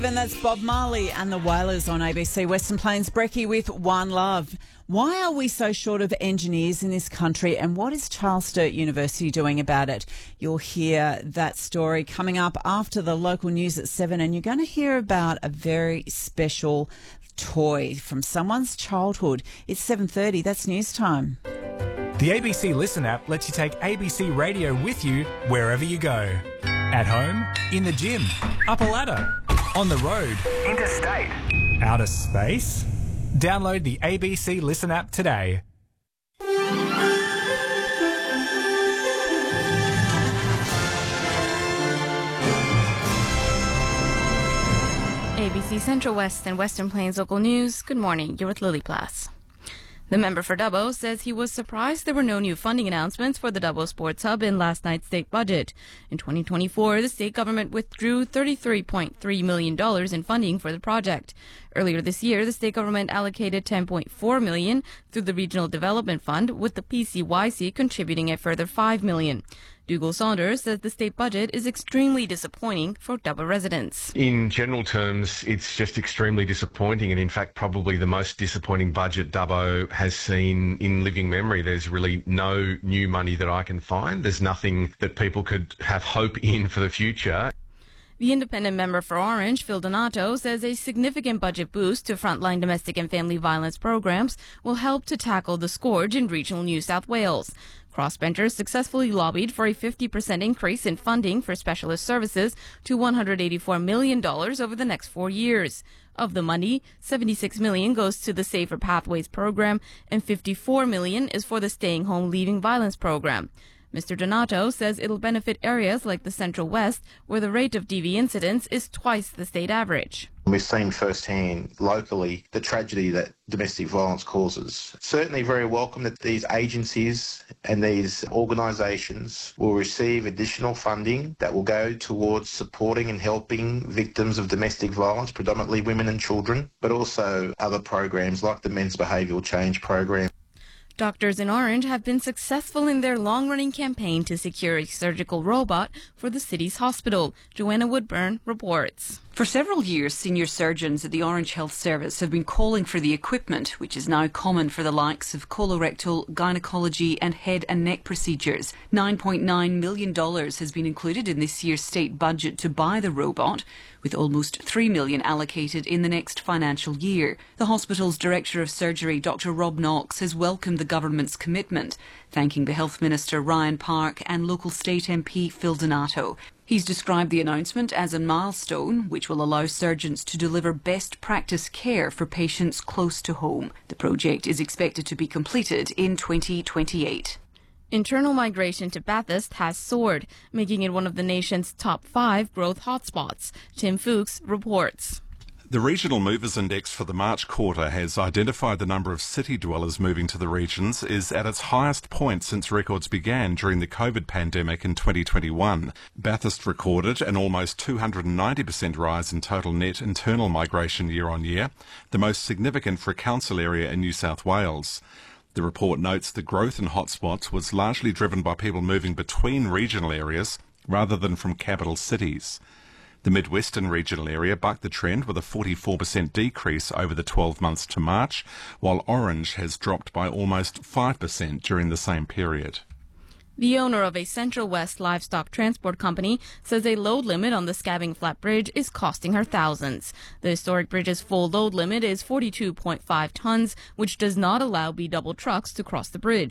And that's Bob Marley and the Wailers on ABC Western Plains. Brecky with One Love. Why are we so short of engineers in this country, and what is Charles Sturt University doing about it? You'll hear that story coming up after the local news at 7, and you're going to hear about a very special toy from someone's childhood. It's 7:30. That's news time. The ABC Listen app lets you take ABC Radio with you wherever you go. At home, in the gym, up a ladder, on the road, interstate, outer space. Download the ABC Listen app today. ABC Central West and Western Plains local news. Good morning. You're with Lily Plass. The member for Dubbo says he was surprised there were no new funding announcements for the Dubbo Sports Hub in last night's state budget. In 2024, the state government withdrew $33.3 million in funding for the project. Earlier this year, the state government allocated $10.4 million through the Regional Development Fund, with the PCYC contributing a further $5 million. Dougal Saunders says the state budget is extremely disappointing for Dubbo residents. In general terms, it's just extremely disappointing, and in fact probably the most disappointing budget Dubbo has seen in living memory. There's really no new money that I can find. There's nothing that people could have hope in for the future. The independent member for Orange, Phil Donato, says a significant budget boost to frontline domestic and family violence programs will help to tackle the scourge in regional New South Wales. Crossbenchers successfully lobbied for a 50% increase in funding for specialist services to $184 million over the next 4 years. Of the money, $76 million goes to the Safer Pathways program and $54 million is for the Staying Home Leaving Violence program. Mr. Donato says it'll benefit areas like the Central West, where the rate of DV incidents is twice the state average. We've seen firsthand locally the tragedy that domestic violence causes. Certainly very welcome that these agencies and these organisations will receive additional funding that will go towards supporting and helping victims of domestic violence, predominantly women and children, but also other programs like the Men's Behavioural Change program. Doctors in Orange have been successful in their long-running campaign to secure a surgical robot for the city's hospital. Joanna Woodburn reports. For several years, senior surgeons at the Orange Health Service have been calling for the equipment, which is now common for the likes of colorectal, gynecology and head and neck procedures. $9.9 million has been included in this year's state budget to buy the robot, with almost $3 million allocated in the next financial year. The hospital's Director of Surgery, Dr Rob Knox, has welcomed the government's commitment, thanking the Health Minister Ryan Park and local state MP Phil Donato. He's described the announcement as a milestone which will allow surgeons to deliver best practice care for patients close to home. The project is expected to be completed in 2028. Internal migration to Bathurst has soared, making it one of the nation's top 5 growth hotspots. Tim Fuchs reports. The Regional Movers Index for the March quarter has identified the number of city dwellers moving to the regions is at its highest point since records began during the COVID pandemic in 2021. Bathurst recorded an almost 290% rise in total net internal migration year on year, the most significant for a council area in New South Wales. The report notes the growth in hotspots was largely driven by people moving between regional areas rather than from capital cities. The Midwestern regional area bucked the trend with a 44% decrease over the 12 months to March, while Orange has dropped by almost 5% during the same period. The owner of a Central West livestock transport company says a load limit on the Scabbing Flat Bridge is costing her thousands. The historic bridge's full load limit is 42.5 tons, which does not allow B-double trucks to cross the bridge.